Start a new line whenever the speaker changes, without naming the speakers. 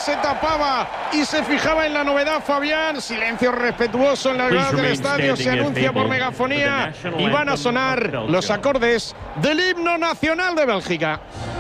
se tapaba y se fijaba en la novedad, Fabián. Silencio respetuoso en las gradas del estadio. Se anuncia por megafonía y van a sonar los acordes del himno nacional de Bélgica.